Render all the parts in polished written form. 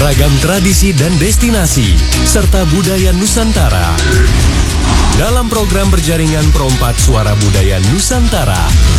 ragam tradisi dan destinasi, serta budaya Nusantara. Dalam program berjaringan Perompat Suara Budaya Nusantara.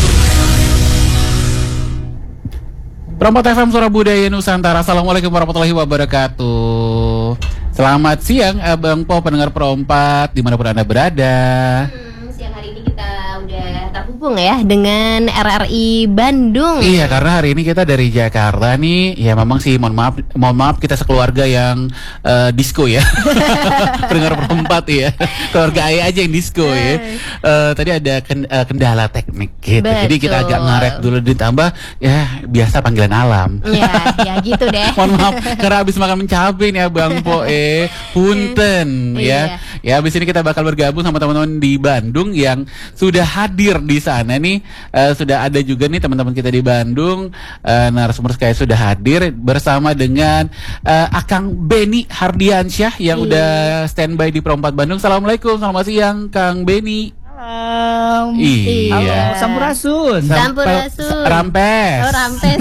Perompat FM Suara Budaya Nusantara. Assalamualaikum warahmatullahi wabarakatuh. Selamat siang Abang Po, pendengar Perompat dimanapun Anda berada. Siang hari ini kita udah terhubung ya dengan RRI Bandung. Iya, karena hari ini kita dari Jakarta nih. Ya memang sih mohon maaf kita sekeluarga yang disco ya. Pendengar Perompat ya. Keluarga Ayah aja yang disco ya. Tadi ada kendala teknik gitu. Betul. Jadi kita agak ngaret dulu, ditambah ya biasa panggilan alam. Ya gitu deh. Mohon maaf karena habis makan mencabai nih Abang Po punten ya. Ya habis ini kita bakal bergabung sama teman-teman di Bandung yang sudah hadir di sana nih. Sudah ada juga nih teman-teman kita di Bandung, narasumber sekali sudah hadir bersama dengan Akang Beni Hardiansyah yang udah standby di Perompat Bandung. Assalamualaikum, selamat siang Kang Beni. Malam. Iya. Sampurasun. Sampurasun. Rampes. Oh, Rampes.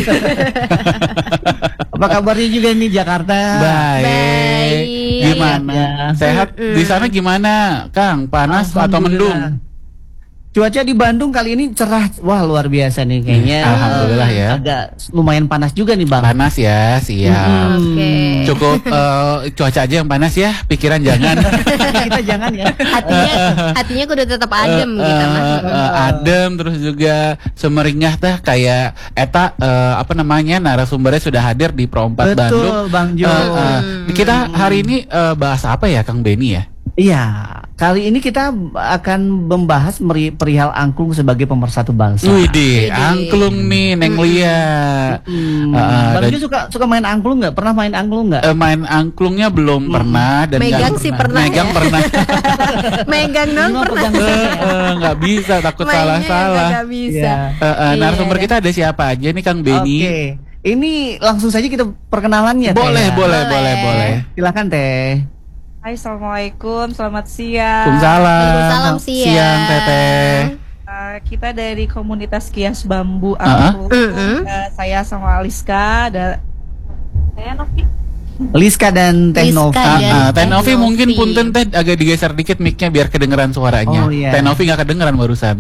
Apa kabarnya juga nih Jakarta? Baik. Gimana? Sehat di sana gimana, Kang? Panas atau mendung? Cuaca di Bandung kali ini cerah, wah luar biasa nih kayaknya. Alhamdulillah ya. Agak lumayan panas juga nih Bang. Panas ya, siap. Oke. Cukup cuaca aja yang panas ya, pikiran jangan. Kita jangan ya. Hatinya kudu tetap adem gitu Mas. Adem, terus juga semeringah teh kayak eta apa namanya, narasumbernya sudah hadir di Perompat Bandung. Betul Bang Jo. Kita hari ini bahas apa ya Kang Beni ya? Iya, kali ini kita akan membahas perihal angklung sebagai pemersatu bangsa. Widih, angklung nih Neng Lia. Bang Jo suka main angklung nggak? Pernah main angklung nggak? Main angklungnya belum pernah, dan Megang sih pernah. Megang ya. pernah. Megang dong pernah. Nggak bisa, takut Mainnya salah-salah. nggak bisa. Narasumber kita ada siapa aja nih Kang Beni? Oke, ini langsung saja kita perkenalannya. Boleh, Teh. boleh. Silakan Teh. Hai, assalamualaikum, selamat siang. Waalaikumsalam, siang. Teteh. Kita dari komunitas Kias Bambu Angklung. Saya sama Aliska dan saya Novi. Liska dan Teh Novi. Teh Novi mungkin Novi. punten Teh agak digeser dikit mic-nya biar kedengeran suaranya. Oh, iya. Teh Novi nggak kedengeran barusan.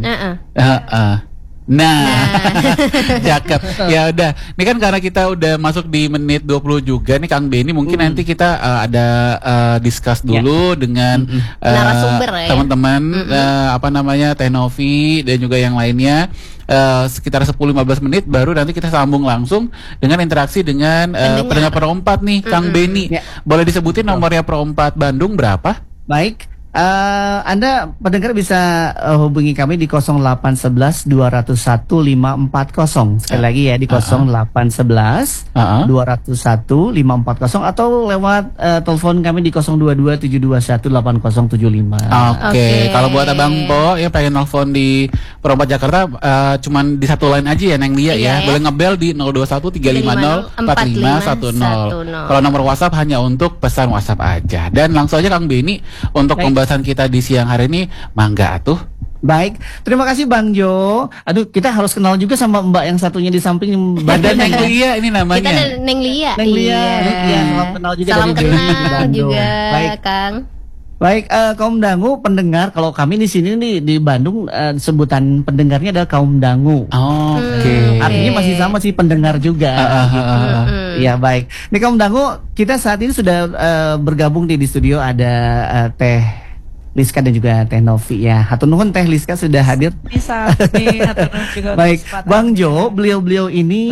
Nah, cakep. Ya udah. Ini kan karena kita udah masuk di menit 20 juga nih Kang Beni, mungkin nanti kita ada discuss dulu dengan Narasumber ya. teman-teman apa namanya, Teh Novi dan juga yang lainnya. Sekitar 10-15 menit baru nanti kita sambung langsung dengan interaksi dengan pendengar Perompat nih Kang Beni. Boleh disebutin nomornya Perompat Bandung berapa? Baik. Anda pendengar bisa hubungi kami di 0811 201 540. Sekali lagi ya di 0811 201 540 atau lewat telepon kami di 022 721 8075. Oke. Kalau buat Abang Po ya pengen nelfon di Perompat Jakarta, cuman di satu line aja ya Neng Lia ya. Boleh ngebel di 021 350 4510. Kalau nomor WhatsApp hanya untuk pesan WhatsApp aja. Dan langsung aja Kang Beni untuk pembahasan kita di siang hari ini, mangga atuh. Baik, terima kasih Bang Jo. Aduh, kita harus kenal juga sama Mbak yang satunya di samping badan Neng Lia ini namanya. Kita ada Neng Lia. Neng Lia. Iya, salam kenal juga Salam dari kenal Bandung. juga, Baik. Kang. Baik, kaum dangu pendengar, kalau kami di sini di Bandung sebutan pendengarnya adalah kaum dangu. Oke. Artinya masih sama sih pendengar juga. Iya, baik. Nih kaum dangu, kita saat ini sudah bergabung di studio, ada Teh Liska dan juga Teh Novi ya. Hatur nuhun Teh Liska sudah hadir. Bisa nih, juga Baik, Bang Jo, beliau ini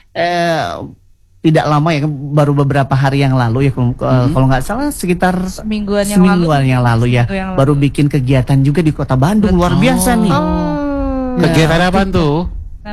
tidak lama ya, baru beberapa hari yang lalu ya, kalau nggak salah sekitar semingguan yang lalu ya, baru bikin kegiatan juga di Kota Bandung. Luar biasa nih. Kegiatan apa tuh?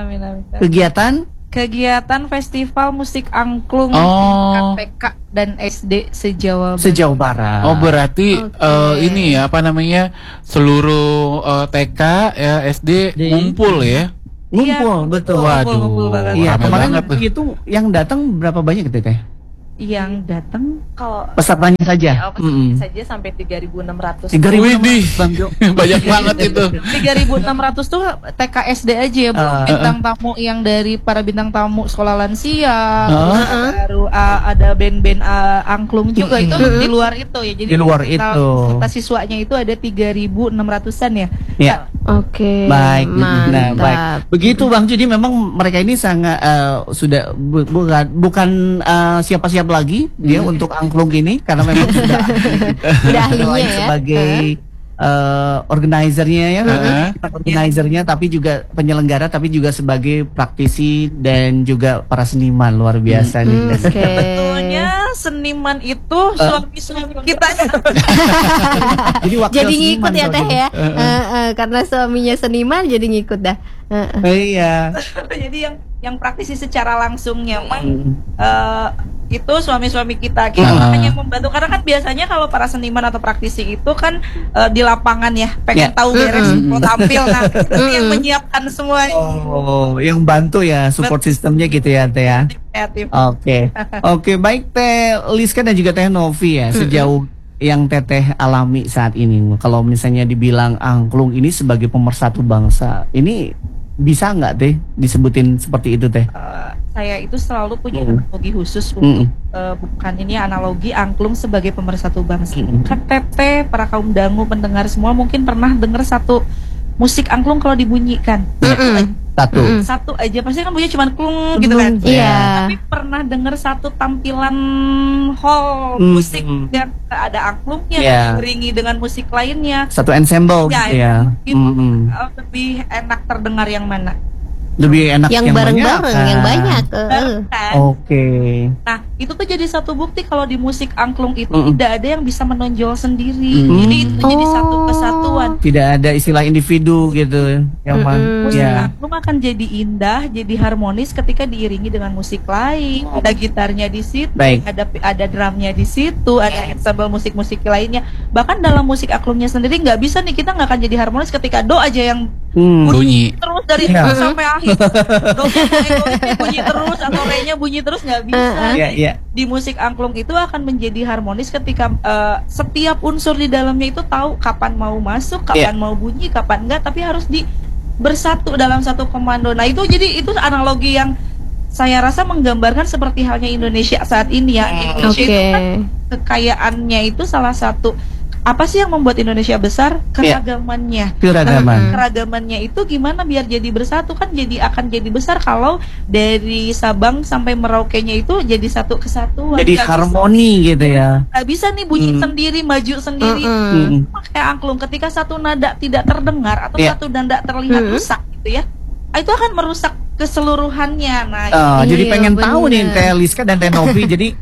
Kegiatan festival musik angklung KPK dan SD sejauh barat. Oh, berarti ini ya apa namanya, seluruh TK ya SD ngumpul ya. Ngumpul, betul. Waduh, ngumpul banget. Iya, rame kemarin banget tuh. itu yang datang berapa banyak gitu Teh? yang datang kalau pesertanya saja. Ya, pesertanya saja sampai 3.600. 3.000 Widih, banyak banget itu. 3.600 tuh TKSD aja ya, belum bintang tamu yang dari para bintang tamu sekolah lansia, baru ada band-band angklung juga itu di luar itu ya. Jadi di luar itu. Peserta siswanya itu ada 3.600-an ya. Ya. Oke. Baik. Mantap. Nah, baik. Begitu Bang, jadi memang mereka ini sangat sudah bukan siapa-siapa lagi dia untuk angklung ini karena memang sudah ahlinya ya sebagai organizernya ya, organizernya tapi juga penyelenggara tapi juga sebagai praktisi dan juga para seniman luar biasa nih. Sebetulnya seniman itu suami-suami kita. Jadi ngikut ya Teh ya. Karena suaminya seniman jadi ngikut dah. Iya. Jadi yang praktisi secara langsung memang itu suami-suami kita hanya membantu karena kan biasanya kalau para seniman atau praktisi itu kan di lapangan ya pengen tahu beres mau tampil, nah itu yang menyiapkan semuanya. Yang bantu ya support sistemnya gitu ya Teh ya. Oke, baik Teh Liska dan juga Teh Novi ya, sejauh yang Teteh alami saat ini, kalau misalnya dibilang angklung ini sebagai pemersatu bangsa, ini bisa nggak Teh disebutin seperti itu Teh? Saya itu selalu punya analogi khusus untuk bukan ini analogi angklung sebagai pemersatu bangsa. Kan Teteh, para kaum dangu pendengar semua mungkin pernah dengar satu musik angklung kalau dibunyikan. Satu aja pasti kan bunyinya cuma klung gitu kan. Tapi pernah dengar satu tampilan hall musik yang ada angklungnya diiringi dengan musik lainnya. Satu ensemble ya. Lebih enak terdengar yang mana? Lebih enak yang bareng-bareng, yang banyak. Nah, itu tuh jadi satu bukti kalau di musik angklung itu tidak ada yang bisa menonjol sendiri. Jadi itu jadi satu kesatuan. Tidak ada istilah individu gitu. Musik angklung akan jadi indah, jadi harmonis ketika diiringi dengan musik lain. Ada gitarnya di situ, ada drumnya di situ, ada ensemble musik-musik lainnya. Bahkan dalam musik angklungnya sendiri nggak bisa nih, kita nggak akan jadi harmonis ketika do aja yang bunyi terus dari awal sampai akhir. Bunyi terus atau re-nya bunyi terus nggak bisa. Di musik angklung itu akan menjadi harmonis ketika setiap unsur di dalamnya itu tahu kapan mau masuk, kapan mau bunyi, kapan enggak, tapi harus bersatu dalam satu komando. Nah itu jadi itu analogi yang saya rasa menggambarkan seperti halnya Indonesia saat ini ya. Indonesia itu kan kekayaannya itu salah satu. Apa sih yang membuat Indonesia besar? Keragamannya. Keragamannya itu gimana biar jadi bersatu, kan akan jadi besar kalau dari Sabang sampai Merauke-nya itu jadi satu kesatuan. Jadi harmoni gitu ya. Gak bisa nih bunyi sendiri, maju sendiri. Kayak angklung ketika satu nada tidak terdengar atau satu nada terlihat rusak gitu ya. Itu akan merusak keseluruhannya. Nah, jadi pengen tahu nih Teh Liska dan Teh Novi. Jadi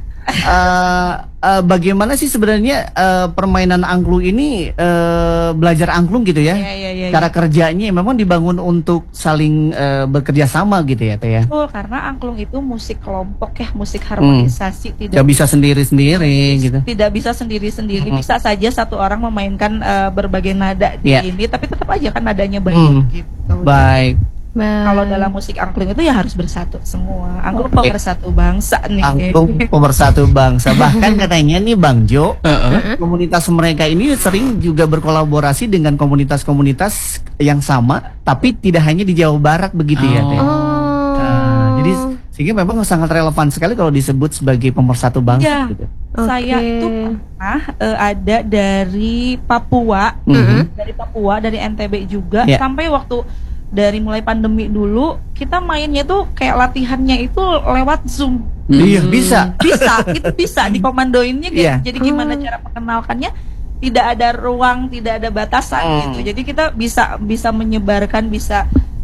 bagaimana sih sebenarnya permainan angklung ini, belajar angklung gitu ya? Cara kerjanya memang dibangun untuk saling bekerja sama gitu ya Teh ya? Karena angklung itu musik kelompok ya, musik harmonisasi, tidak bisa sendiri-sendiri gitu. Tidak bisa sendiri-sendiri, bisa saja satu orang memainkan berbagai nada di ini, tapi tetap aja kan nadanya banyak gitu. Baik. Kalau dalam musik angklung itu ya harus bersatu semua. Angklung pemersatu bangsa nih. Angklung pemersatu bangsa. Bahkan katanya nih Bang Jo, komunitas mereka ini sering juga berkolaborasi dengan komunitas-komunitas yang sama, tapi tidak hanya di Jawa Barat begitu ya Teh. Jadi sehingga memang sangat relevan sekali kalau disebut sebagai pemersatu bangsa. Gitu. Saya itu pernah ada dari Papua, dari NTB juga, sampai waktu dari mulai pandemi dulu kita mainnya tuh kayak latihannya itu lewat Zoom. Iya, bisa. Itu bisa dikomandoinnya gitu. Jadi gimana cara mengenalkannya? Tidak ada ruang, tidak ada batasan gitu. Jadi kita bisa menyebarkan, bisa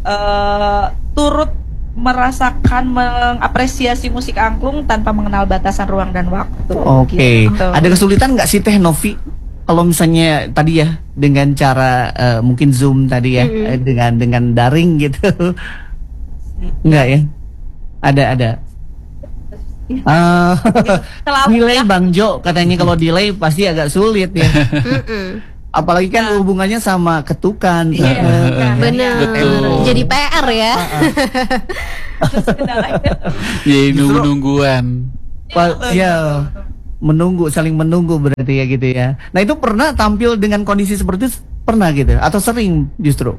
turut merasakan, mengapresiasi musik angklung tanpa mengenal batasan ruang dan waktu. Gitu. Ada kesulitan nggak sih Teh Novi? Kalau misalnya tadi ya dengan cara mungkin Zoom tadi ya, dengan daring gitu, enggak ya? Ada. Delay Bang Jo katanya kalau delay pasti agak sulit ya. Apalagi kan hubungannya sama ketukan. Benar. Jadi PR ya. Jadi nunggu-nungguan. Ya, menunggu, saling menunggu berarti ya gitu ya. Nah itu pernah tampil dengan kondisi seperti itu, pernah gitu atau sering justru?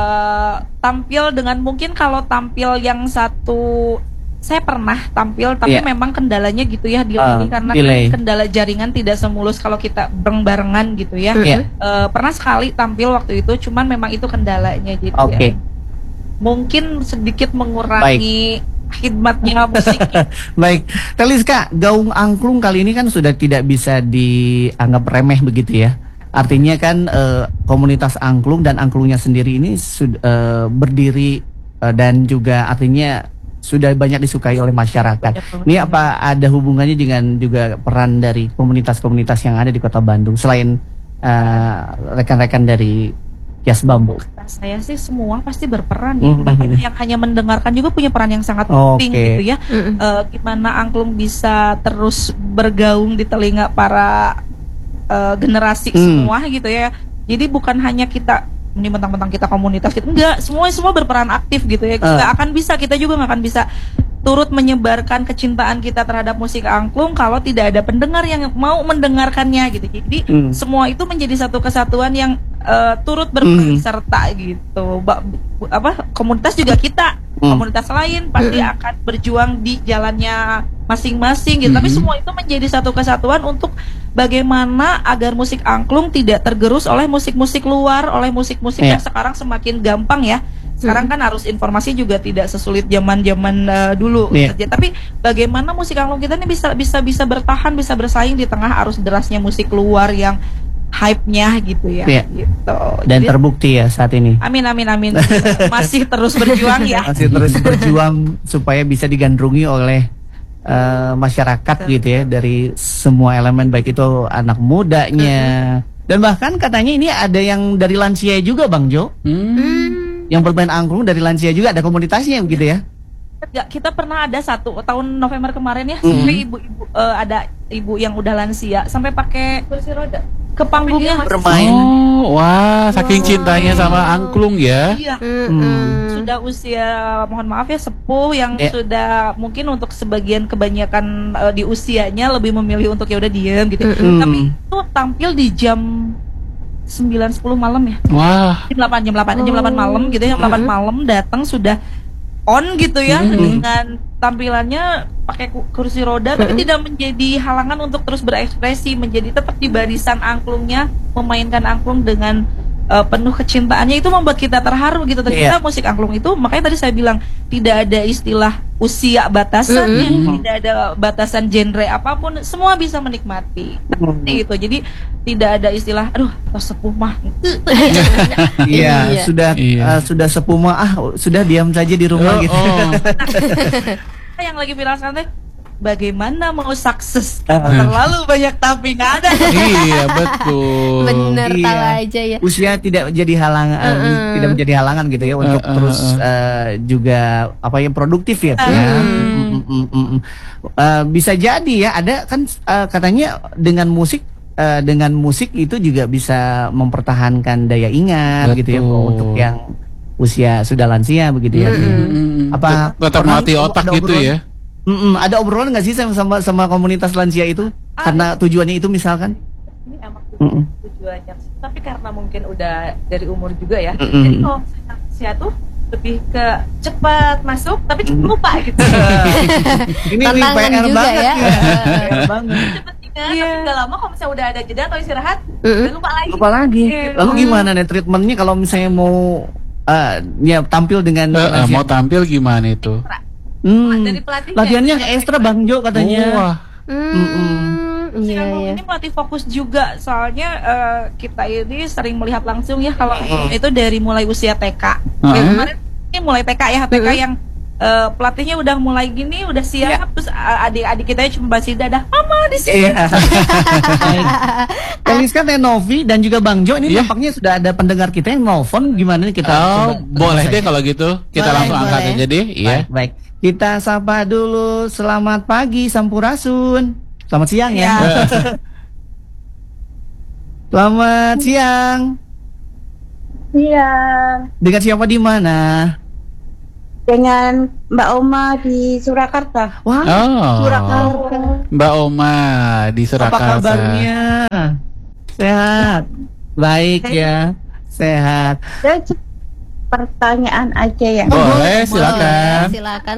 Tampil dengan mungkin kalau tampil yang satu saya pernah tampil tapi memang kendalanya gitu ya delay karena kendala jaringan tidak semulus kalau kita bareng-barengan gitu ya. Pernah sekali tampil waktu itu, cuman memang itu kendalanya jadi ya, mungkin sedikit mengurangi khidmatnya musik. Baik, Teliska, Gaung Angklung kali ini kan sudah tidak bisa dianggap remeh begitu ya. Artinya kan komunitas angklung dan angklungnya sendiri ini sudah berdiri dan juga artinya sudah banyak disukai oleh masyarakat. Ini apa ada hubungannya dengan juga peran dari komunitas-komunitas yang ada di Kota Bandung selain rekan-rekan dari Kias Bambu? Saya sih semua pasti berperan ya. Bahkan yang hanya mendengarkan juga punya peran yang sangat penting gitu ya. Gimana angklung bisa terus bergaung di telinga para generasi semua gitu ya. Jadi bukan hanya kita ini mentang-mentang kita komunitas gitu, enggak, semua berperan aktif gitu ya. Kita juga nggak akan bisa turut menyebarkan kecintaan kita terhadap musik angklung kalau tidak ada pendengar yang mau mendengarkannya gitu. Jadi semua itu menjadi satu kesatuan yang turut berperan serta gitu. Komunitas juga kita, komunitas lain pasti akan berjuang di jalannya masing-masing gitu. Tapi semua itu menjadi satu kesatuan untuk bagaimana agar musik angklung tidak tergerus oleh musik-musik luar, oleh musik-musik yang sekarang semakin gampang ya. Sekarang kan arus informasi juga tidak sesulit zaman-zaman dulu. Tapi bagaimana musik angklung kita ini bisa bertahan, bisa bersaing di tengah arus derasnya musik luar yang hype-nya gitu ya. Gitu. Dan jadi, terbukti ya saat ini. Amin. Masih terus berjuang ya. Masih terus berjuang supaya bisa digandrungi oleh masyarakat gitu ya, dari semua elemen, baik itu anak mudanya dan bahkan katanya ini ada yang dari lansia juga Bang Jo, yang bermain angklung dari lansia juga, ada komunitasnya begitu ya. Kita pernah ada tahun November kemarin ya, sampai ibu-ibu ada ibu yang udah lansia sampai pakai kursi roda ke panggungnya bermain. Wah, saking cintanya sama angklung ya. Iya. Sudah usia, mohon maaf ya, sepuh yang sudah mungkin untuk kebanyakan di usianya lebih memilih untuk ya udah diem gitu. Tapi itu tampil di jam 9-10 malam ya. Wah. Jam 8 malam gitu, jam 8 malam datang sudah on gitu ya, dengan tampilannya pakai kursi roda tapi tidak menjadi halangan untuk terus berekspresi, menjadi tetap di barisan angklungnya, memainkan angklung dengan penuh kecintaannya. Itu membuat kita terharu gitu. Ternyata musik angklung itu, makanya tadi saya bilang tidak ada istilah usia batasannya, tidak ada batasan genre apapun, semua bisa menikmati. Seperti itu. Jadi tidak ada istilah aduh sepuh mah. Sudah sepuh mah sudah diam saja di rumah gitu. Yang lagi viral sekarang bagaimana mau sukses terlalu banyak tapi nggak ada. Iya betul. Bener, tahu aja ya. Usia tidak menjadi halangan, tidak menjadi halangan gitu ya untuk terus juga apa yang produktif ya. Bisa jadi ya, ada kan katanya dengan musik itu juga bisa mempertahankan daya ingat gitu ya untuk yang usia sudah lansia begitu ya. Apa tetap mati otak gitu ya. Ada obrolan nggak sih sama komunitas lansia itu karena tujuannya itu misalkan? Ini emang tujuannya, tapi karena mungkin udah dari umur juga ya. Jadi kalau lansia tuh lebih ke cepat masuk tapi cepat lupa gitu. Ini PR banget ya. Cepet ingat, tapi nggak lama kalau misalnya udah ada jeda atau istirahat, udah lupa lagi. Lalu gimana nih treatmentnya kalau misalnya mau tampil dengan mau tampil gimana itu? Dari pelatih latihannya ekstra Bang Jo katanya. Wah. Ini pelatih fokus juga, soalnya kita ini sering melihat langsung ya kalau itu dari mulai usia TK. Kemarin ini mulai TK ya, TK yang pelatihnya udah mulai gini, udah siap, terus adik-adik kita cuma basi dadah, mama di sini. Teliska, Novi dan juga Bang Jo ini nampaknya sudah ada pendengar kita yang nelfon. Gimana nih kita? Boleh deh kalau gitu, kita langsung angkat aja deh. Iya. Baik. Kita sapa dulu. Selamat pagi Sampurasun. Selamat siang ya. Selamat siang. Iya. Dengan siapa di mana? dengan Mbak Oma di Surakarta. Wah, Surakarta. Mbak Oma di Surakarta. Apa kabarnya? Sehat. Baik ya. Sehat. Pertanyaan aja ya. Boleh, silakan. Silakan.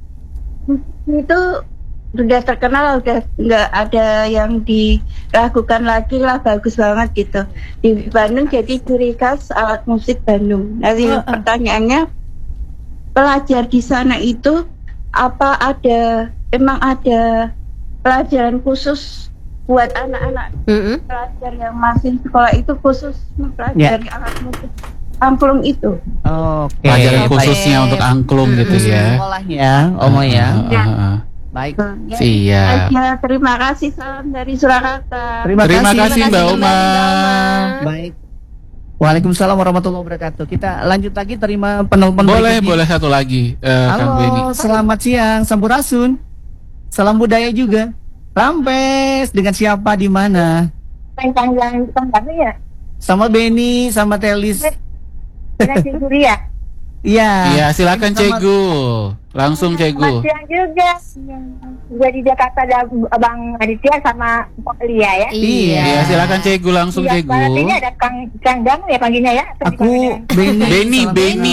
Itu sudah terkenal, udah nggak ada yang diragukan lagi lah, bagus banget gitu. Di Bandung jadi ciri khas alat musik Bandung. Nanti pertanyaannya, pelajar di sana itu apa emang ada pelajaran khusus buat anak-anak pelajar yang masih sekolah itu khusus mempelajari alat musik angklung itu? Oke. Pelajaran khususnya untuk angklung gitu ya. Sekolahnya, Oma ya. Baik. Siap. Ya, terima kasih, salam dari Surakarta. Terima kasih Mbak Oma. Baik. Waalaikumsalam warahmatullahi wabarakatuh. Kita lanjut lagi, terima penelpon. Boleh satu lagi. Kang Beni. Halo, selamat siang, Sampurasun. Salam budaya juga. Rampes, dengan siapa di mana? Yang ya? Sama Beni, sama Telis. Dengan Ciguria. Iya, silakan Cegu. Langsung Cegu. Siang juga di Jakarta ada Bang Aditya sama Pak Lia ya. Iya, silakan Cegu, langsung Cegu. Ini ada Kang Dang ya panggilnya ya. Aku Beni.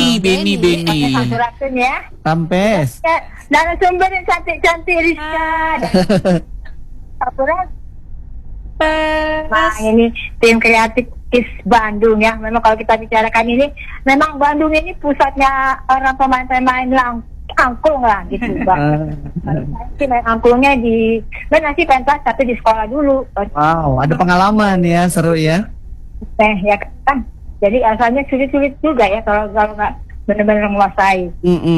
Sampurasun ya. Rampes. Dan sumber yang cantik-cantik Rizka. Sampurasun. Nah, ini tim kreatif KIS Bandung ya. Memang kalau kita bicarakan ini, memang Bandung ini pusatnya orang pemain-pemain angklung lah gitu, Bang. Main angklungnya masih pentas tapi di sekolah dulu. Wow, ada pengalaman ya, seru ya. Ya kan. Jadi asalnya sulit-sulit juga ya kalau nggak benar-benar menguasai.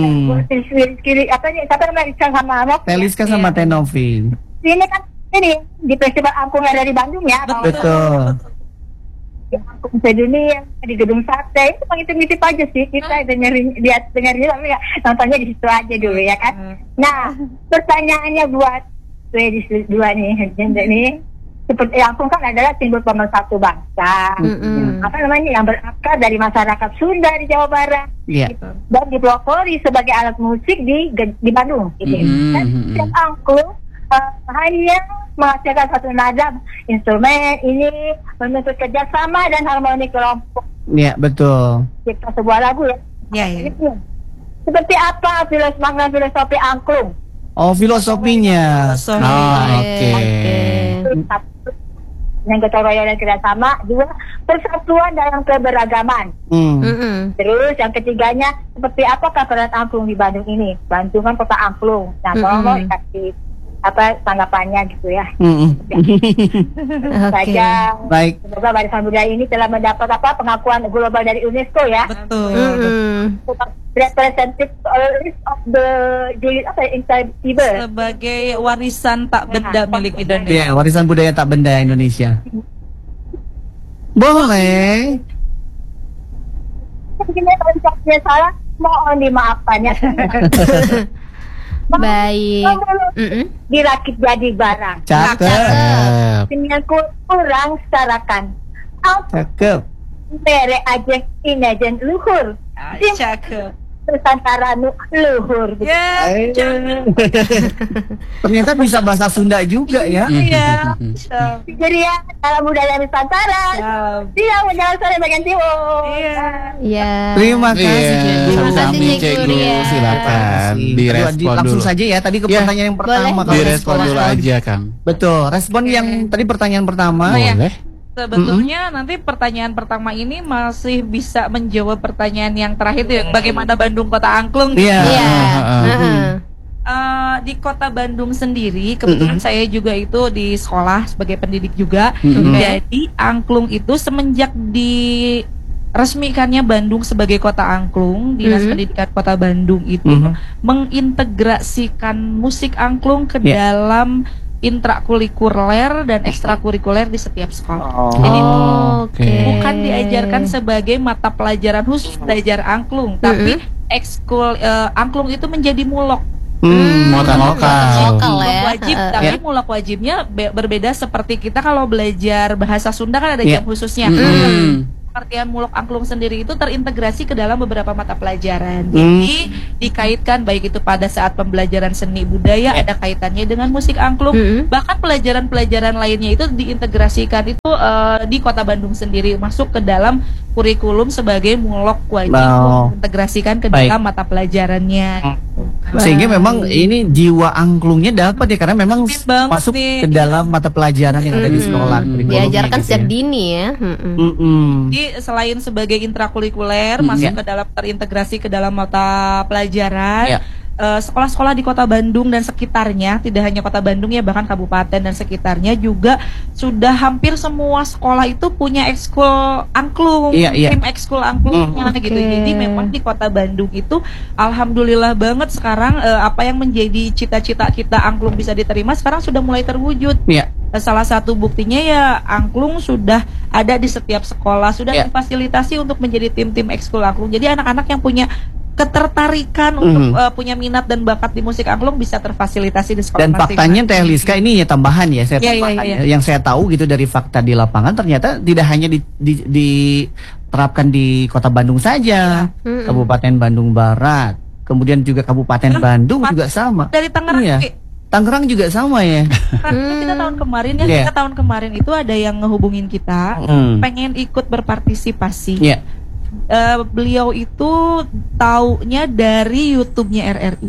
Apa nih? Siapa namanya Rizka sama Anok? Teliska sama Tenovi. Ini kan di festival angklung yang dari Bandung ya. Betul. Angklung sedunia di Gedung Sate itu ngintip-ngintip aja sih, kita dengerin tapi nontonnya di situ aja dulu ya kan. Nah, pertanyaannya buat ladies dua nih, ini seperti angklung kan adalah simbol pemersatu bangsa. Apa namanya, yang berakar dari masyarakat Sunda di Jawa Barat. Dan dipelopori sebagai alat musik di Bandung gitu. Dan setiap angklung hanya menghasilkan satu nada instrumen ini menuntut kerjasama dan harmoni kelompok. Iya, betul. Kita sebuah lagu ya. Iya. Seperti apa filosofi angklung? Oh, filosofinya. Oke. Yang gotong royong dan kerjasama, dua persatuan dalam keberagaman. Terus yang ketiganya, seperti apakah peran angklung di Bandung ini? Bandung kan kota angklung. Nah, tolong mau dikasih tanggapannya gitu ya. Saja. Baik. Semoga Warisan Budaya ini telah mendapat pengakuan global dari UNESCO ya. Betul. Representative of the sebagai warisan tak benda milik Indonesia. Iya, warisan budaya tak benda Indonesia. Boleh. Begini, kalau saya salah, mohon dimaafkan ya. Baik. Dirakit jadi barang. Cakep. Dengan kurang setarakan. Cakep. Mere ajeng inajen luhur. Cakep. Nusantara luhur. Ternyata bisa bahasa Sunda juga ya. Iya. Jadi ya, dalam budaya Nusantara. Dia menjelaskan bagian timur. Iya. Terima kasih. Terima kasih, Cegu. Silakan direspon langsung dulu. saja ya. Tadi ke pertanyaan yang pertama. Direspon dulu aja, Kang. Betul. Respon yang tadi pertanyaan pertama. Boleh. Sebetulnya nanti pertanyaan pertama ini masih bisa menjawab pertanyaan yang terakhir itu, bagaimana Bandung kota angklung? Iya. Di kota Bandung sendiri, kebetulan saya juga itu di sekolah sebagai pendidik juga. Jadi angklung itu semenjak diresmikannya Bandung sebagai kota angklung, Dinas Pendidikan Kota Bandung itu mengintegrasikan musik angklung ke dalam intrakurikuler dan ekstrakurikuler di setiap sekolah. Jadi bukan diajarkan sebagai mata pelajaran khusus belajar angklung, tapi angklung itu menjadi mulok. Lokal Wajib, tapi mulok wajibnya berbeda seperti kita kalau belajar bahasa Sunda kan ada jam khususnya. pengertian Mulok Angklung sendiri itu terintegrasi ke dalam beberapa mata pelajaran. Jadi dikaitkan baik itu pada saat pembelajaran seni budaya ada kaitannya dengan musik angklung, bahkan pelajaran-pelajaran lainnya itu diintegrasikan itu di Kota Bandung sendiri masuk ke dalam kurikulum sebagai mulok wajib integrasikan ke dalam mata pelajarannya. Sehingga memang ini jiwa angklungnya dapat ya karena memang masuk ke dalam mata pelajaran yang ada di sekolah. Diajarkan sejak dini ya. Jadi selain sebagai intrakurikuler masuk ke dalam terintegrasi ke dalam mata pelajaran. Sekolah-sekolah di Kota Bandung dan sekitarnya, tidak hanya Kota Bandung ya, bahkan kabupaten dan sekitarnya juga sudah hampir semua sekolah itu punya ekskul angklung, tim ekskul angklungnya gitu. Jadi memang di Kota Bandung itu alhamdulillah banget sekarang apa yang menjadi cita-cita kita angklung bisa diterima sekarang sudah mulai terwujud. Salah satu buktinya ya angklung sudah ada di setiap sekolah, sudah difasilitasi untuk menjadi tim-tim ekskul angklung. Jadi anak-anak yang punya ketertarikan untuk punya minat dan bakat di musik angklung bisa terfasilitasi di sekolah. Dan faktanya Teh Liska ini ya tambahan ya, saya yang saya tahu gitu dari fakta di lapangan ternyata tidak hanya diterapkan di Kota Bandung saja, Kabupaten Bandung Barat, kemudian juga Kabupaten Bandung juga sama. Dari Tangerang. Tangerang juga sama ya. Kita tahun kemarin kita tahun kemarin itu ada yang ngehubungin kita, pengen ikut berpartisipasi. Beliau itu taunya dari YouTube-nya RRI.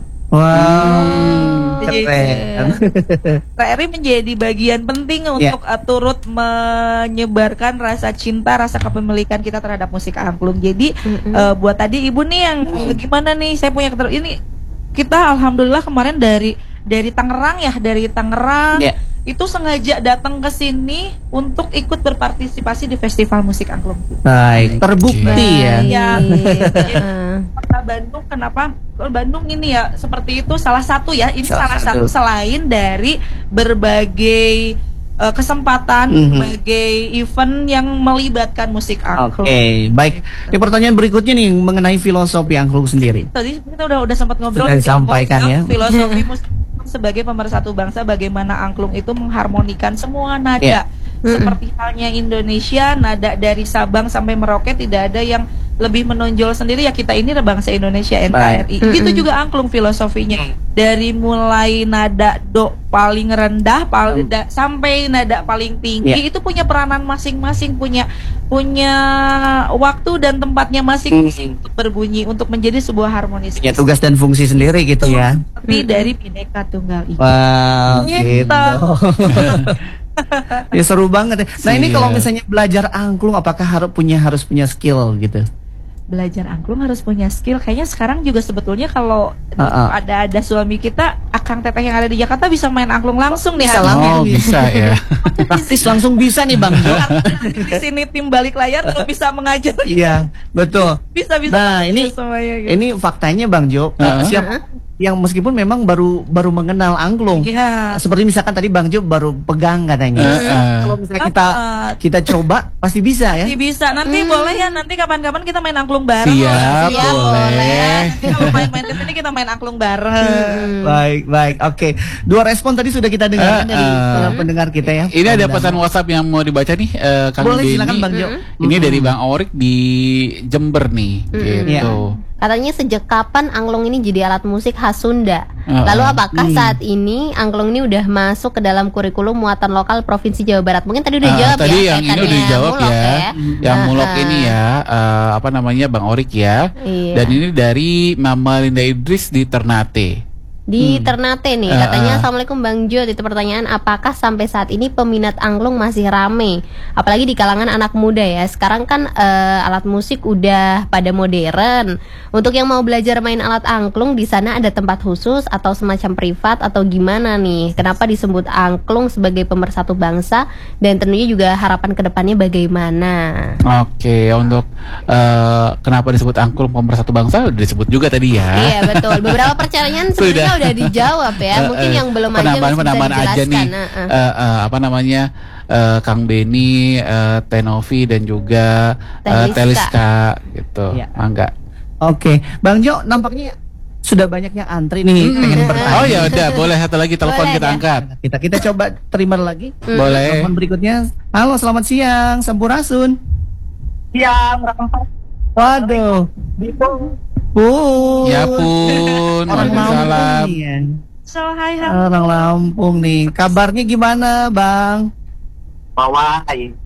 Keren. RRI menjadi bagian penting untuk turut menyebarkan rasa cinta, rasa kepemilikan kita terhadap musik angklung. Jadi buat tadi ibu nih yang gimana nih, saya punya ini kita alhamdulillah kemarin dari Tangerang itu sengaja datang ke sini untuk ikut berpartisipasi di festival musik angklung. Baik, terbukti ya. Kota Bandung, kenapa Bandung ini ya seperti itu salah satu ya. Ini salah satu selain dari berbagai kesempatan sebagai event yang melibatkan musik angklung. Baik. Ini pertanyaan berikutnya nih mengenai filosofi angklung sendiri. Tadi kita udah sempat ngobrol disampaikan ya. Filosofi musik sebagai pemersatu bangsa, bagaimana angklung itu mengharmonikan semua nada. Seperti halnya Indonesia, nada dari Sabang sampai Merauke tidak ada yang lebih menonjol sendiri, ya kita ini bangsa Indonesia, NKRI. Itu juga angklung filosofinya. Dari mulai nada do paling rendah sampai nada paling tinggi itu punya peranan masing-masing, punya waktu dan tempatnya masing-masing untuk berbunyi, untuk menjadi sebuah harmonis. Ya, tugas dan fungsi sendiri gitu ya. Tapi dari Bhinneka Tunggal Ika. Gitu. Ya seru banget ya. Nah ini kalau misalnya belajar angklung, apakah harus punya skill gitu? Belajar angklung harus punya skill. Kayaknya sekarang juga sebetulnya kalau ada suami kita, Akang Teteh yang ada di Jakarta bisa main angklung langsung nih. Bisa ya. Praktis langsung bisa nih Bang Jo. Di sini tim balik layar tuh bisa mengajar. Iya, betul. Bisa. Nah ini ini faktanya Bang Jo. Siapa yang meskipun memang baru mengenal angklung, seperti misalkan tadi Bang Jo baru pegang katanya. Kalau misalnya kita coba pasti bisa ya. Pasti bisa. Nanti boleh ya, nanti kapan-kapan kita main angklung bareng. Siap, boleh. Kalau main-main ke sini kita main angklung bareng. Baik. Oke. Dua respon tadi sudah kita dengar dari pendengar kita ya. Ini ada pesan WhatsApp yang mau dibaca nih, Kang Boleh, Beni. silakan Bang Jo. Ini dari Bang Orik di Jember nih, gitu. Katanya sejak kapan angklung ini jadi alat musik khas Sunda? Lalu apakah saat ini angklung ini udah masuk ke dalam kurikulum muatan lokal Provinsi Jawa Barat? Mungkin tadi udah jawab tadi ya. Yang ini udah dijawab ya. Yang mulok ini ya, apa namanya Bang Orik ya. Dan ini dari Mama Linda Idris di Ternate. Di Ternate nih, katanya Assalamualaikum Bang Jo, itu pertanyaan, apakah sampai saat ini peminat angklung masih rame? Apalagi di kalangan anak muda ya. Sekarang kan alat musik udah pada modern. Untuk yang mau belajar main alat angklung, di sana ada tempat khusus atau semacam privat atau gimana nih? Kenapa disebut angklung sebagai pemersatu bangsa? Dan tentunya juga harapan kedepannya bagaimana? Oke, untuk kenapa disebut angklung pemersatu bangsa udah disebut juga tadi ya. Iya betul. Beberapa pertanyaan sebenarnya udah dijawab ya. Mungkin yang belum aja bisa aja nih. Apa namanya Kang Beni, Tenovi dan juga Teliska gitu. Mangga. Oke, Bang Jo, nampaknya sudah banyak yang antri nih pengen bertanya. Oh ya udah, boleh satu lagi telepon kita angkat. Kita coba terima lagi. Boleh. Telepon berikutnya. Halo, selamat siang, Sampurasun. siang, Rampas. Waduh. Ya pun. Orang Lampung nih ya. Hai. Orang Lampung nih. Kabarnya gimana, Bang? Bawah.